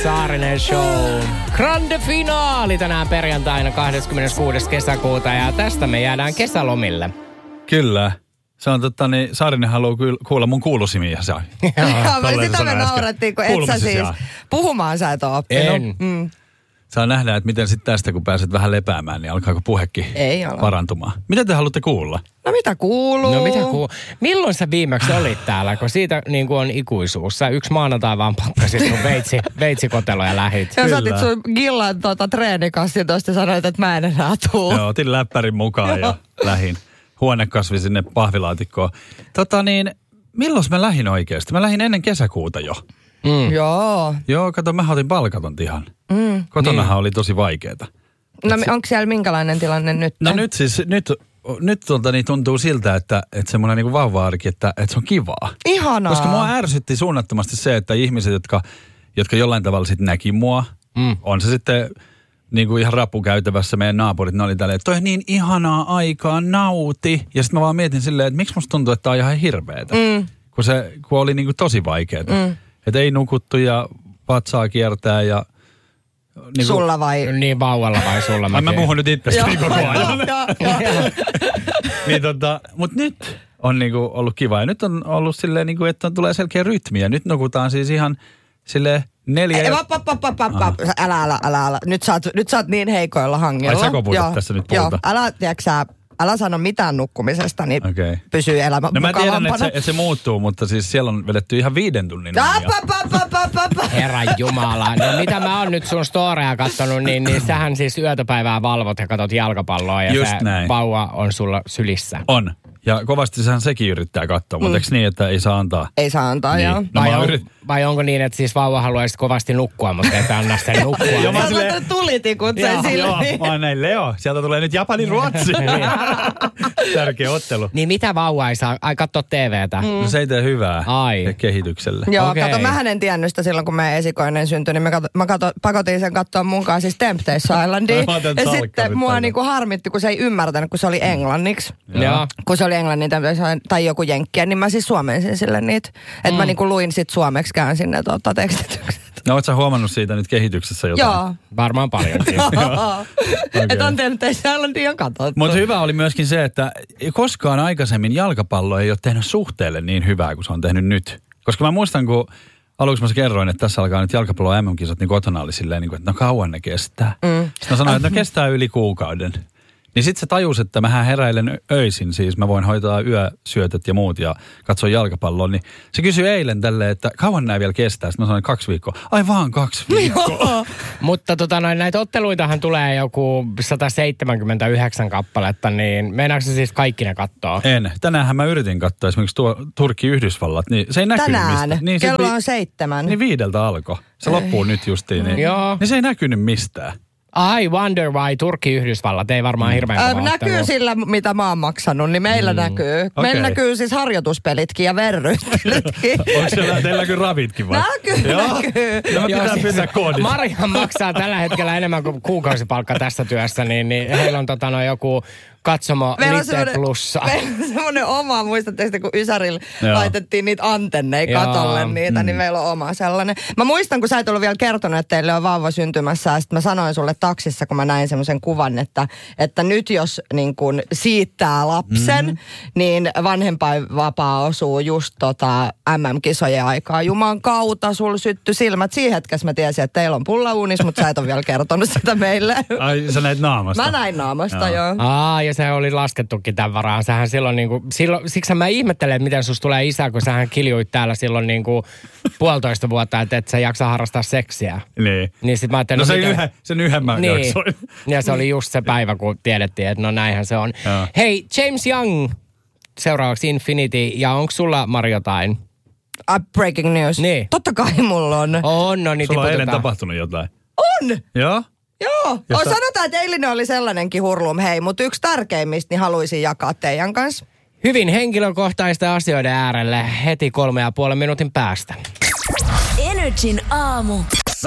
Saarinen Show. Grande finaali tänään perjantaina 26. kesäkuuta ja tästä me jäädään kesälomille. Kyllä. Se on Saarinen haluaa kuulla mun kuulusimia. Joo, sitä me naurettiin, kun et sä siis puhumaan sä et ole oppinut. Saa nähdä, että miten sitten tästä, kun pääset vähän lepäämään, niin alkaako puhekin parantumaan. Mitä te haluatte kuulla? No mitä kuuluu? Milloin sä viimeksi olit täällä, kun siitä niin kuin on ikuisuus? Sä yksi maanantai vaan pakkasit sun veitsikotelo ja lähit. Ja sä otit sun Gillan treenikassin tosta ja sanoit, että mä en enää tuu. Joo, otin läppärin mukaan ja lähin. Huonekasvi sinne pahvilaatikkoon. Milloin mä lähin oikeasti? Mä lähin ennen kesäkuuta jo. Joo, kato, mä otin palkaton ihan. Kotonahan oli tosi vaikeeta. No onko siellä minkälainen tilanne nyt? No nyt tuntuu siltä, että semmoinen niinku vauva-arki, että se on kivaa. Ihanaa. Koska mua ärsytti suunnattomasti se, että ihmiset, jotka jollain tavalla sitten näki mua, on se sitten niinku ihan rappukäytävässä meidän naapurit, ne oli tälleen, että toi on niin ihanaa aikaa, nauti. Ja sitten mä vaan mietin silleen, että miksi musta tuntuu, että tää on ihan hirveetä. Kun oli niinku tosi vaikeeta. Että ei nukuttu ja vatsaa kiertää ja... Niin sulla vai? Niin vauvalla vai sulla? Mä puhun nyt itsestäni koko ajan. Mutta nyt on niinku ollut kiva. Ja nyt on ollut silleen, niinku, että tulee selkeä rytmi. Ja nyt nukutaan siis ihan silleen 4... Älä. Nyt sä oot niin heikoilla hangilla. Ai sä koputat tässä nyt puhuta. Älä sano mitään nukkumisesta, niin pysyy elämä mukavampana. Mä tiedän, että se muuttuu, mutta siis siellä on vedetty ihan 5 tunnin Herran jumala. No mitä mä oon nyt sun storeja kattonut, niin sähän siis yötäpäivää valvot ja katot jalkapalloa ja se vauva on sulla sylissä. On. Ja kovasti sekin yrittää katsoa, mutta eikö niin, että ei saa antaa? Ei saa antaa, niin. joo. Vai onko niin, että siis vauva haluaisi kovasti nukkua, mutta et anna sen nukkua? Joo, mä oon tulitikut sen silmiin. Mä oon näin, Leo, sieltä tulee nyt Japani-Ruotsi. Tärkeä ottelu. Niin mitä vauva ei saa? Ai katso TVtä. No se ei tee hyvää kehitykselle. Joo, kato, mähän en tiennyt sitä silloin, kun meidän esikoinen syntyi, niin mä pakotin sen katsoa mukaan siis Temptation Islandia. Ja sitten mua niinku harmitti, kun se ei ymmärtänyt, kun se oli englanniksi. Kun se oli englannin tai joku jenkkiä, niin mä siis suomensin sille niitä. Että mä niinku luin sit suomeksi käänsin ne tekstitykset. No oot sä huomannut siitä nyt kehityksessä jotain? Joo. Varmaan paljonkin. Että on tehnyt Islandia katsottu. Mutta hyvä oli myöskin se, että koskaan aikaisemmin jalkapallo ei ole tehnyt suhteelle niin hyvää kuin se on tehnyt nyt. Koska mä muistan, kun aluksi mä kerroin, että tässä alkaa nyt jalkapallo MM-kisat, niin kotona oli silleen, että no kauan ne kestää. Sitten mä sanoin, että no kestää yli kuukauden. Niin sit se tajus, että mähän heräilen öisin, siis mä voin hoitaa yösyötöt ja muut ja katsoa jalkapalloa. Niin se kysyi eilen tälleen, että kauan nää vielä kestää. Sitten mä sanoin 2 viikkoa. Ai vaan 2 viikkoa. Mutta näitä otteluitahan tulee joku 179 kappaletta, niin meinaatko se siis kaikki ne kattoo? En. Tänäänhän mä yritin katsoa esimerkiksi Turkki-Yhdysvallat, niin se ei näkynyt mistä. Niin kello on 7. Niin 5 alkoi. Se loppuu nyt justiin. Niin se ei näkynyt mistään. I wonder why Turkki-Yhdysvallat ei varmaan hirveän kova näkyy sillä, mitä mä oon maksanut, niin meillä näkyy. Okay. Meillä näkyy siis harjoituspelitkin ja verryttelytkin. Onko teillä näkyy ravitkin vai? Näkyy. No mä pitää pitää koodit. Marihan maksaa tällä hetkellä enemmän kuin kuukausipalkka tässä työssä, niin heillä on joku katsomo Lite Plussa. Meillä on semmoinen oma, muistatteko kun Ysärillä laitettiin niitä antenneja katolle niitä, niin meillä on oma sellainen. Mä muistan, kun sä et ollut vielä kertonut, että teille on vauva syntymässä, ja sitten mä sanoin sulle taksissa, kun mä näin semmoisen kuvan, että nyt jos niin kun siittää lapsen, niin vanhempainvapaa osuu just MM-kisojen aikaa. Juman kautta sul syttyi silmät. Siinä hetkessä mä tiesin, että teillä on pullauunis, mutta sä et ole vielä kertonut sitä meille. Ai, sä näit naamasta? Mä näin naamasta, joo. Ja se oli laskettukin tämän varaan. Sähän silloin siksi mä ihmettelen, että miten susta tulee isä, kun sähän kiljuit täällä silloin 1,5 vuotta, että et sä jaksa harrastaa seksiä. Niin sit mä ajattelin, sen yhden mä jaksoin. Ja se oli just se päivä, kun tiedettiin, että no näinhän se on. Hei, James Young, seuraavaksi Infinity, ja onko sulla, Mari, jotain? Breaking news. Niin. Totta kai mulla on. No niin, sulla on eilen tapahtunut jotain. On! Joo? Joo. Sanotaan, että eilinen oli sellainenkin hurlum. Hei, mutta yksi tärkeimmistä niin haluaisin jakaa teidän kanssa. Hyvin henkilökohtaisten asioiden äärelle heti 3,5 minuutin päästä. Energin aamu.